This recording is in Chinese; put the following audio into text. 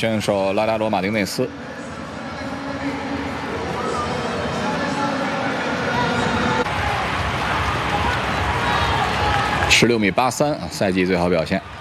选手拉达罗·马丁内斯。 16.83米，赛季最好表现。